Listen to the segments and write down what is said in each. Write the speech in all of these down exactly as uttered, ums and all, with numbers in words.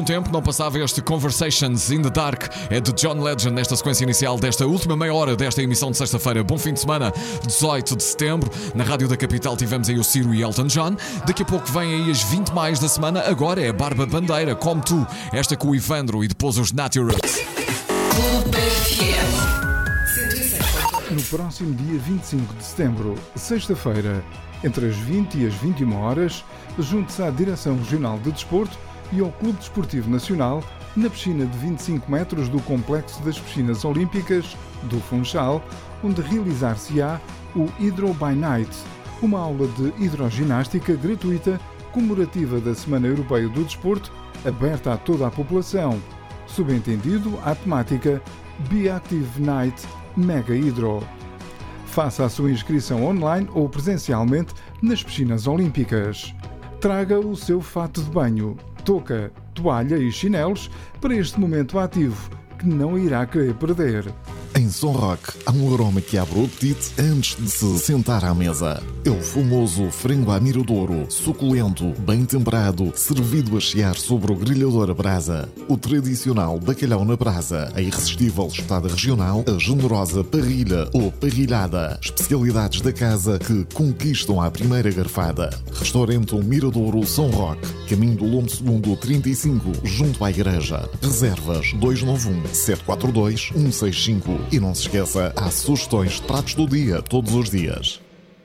quanto tempo não passava este Conversations in the Dark? É de John Legend nesta sequência inicial desta última meia hora desta emissão de sexta-feira. Bom fim de semana, dezoito de setembro. Na Rádio da Capital tivemos aí o Ciro e Elton John. Daqui a pouco vêm aí as vinte mais da semana. Agora é a Barba Bandeira, Como Tu, esta com o Ivandro e depois os Naturals. No próximo dia vinte e cinco de setembro, sexta-feira, entre as vinte e as vinte e uma horas, junte-se à Direção Regional de Desporto e ao Clube Desportivo Nacional na piscina de vinte e cinco metros do Complexo das Piscinas Olímpicas do Funchal, onde realizar-se-á o Hydro by Night, uma aula de hidroginástica gratuita comemorativa da Semana Europeia do Desporto, aberta a toda a população. Subentendido à temática Be Active Night Mega Hydro. Faça a sua inscrição online ou presencialmente nas piscinas olímpicas. Traga o seu fato de banho, touca, toalha e chinelos para este momento ativo que não irá querer perder. Em Som Rock há um aroma que abre o apetite antes de se sentar à mesa. É o famoso frango à miradouro, suculento, bem temperado, servido a chiar sobre o grelhador a brasa. O tradicional bacalhau na brasa, a irresistível espetada regional, a generosa parrilha ou parrilhada. Especialidades da casa que conquistam à primeira garfada. Restaurante Miradouro Som Rock, caminho do Lombo Segundo trinta e cinco, junto à igreja. Reservas dois nove um, sete quatro dois, um seis cinco. E não se esqueça, há sugestões de pratos do dia, todos os dias.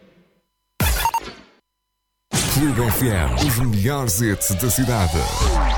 Clube F M, os melhores hits da cidade.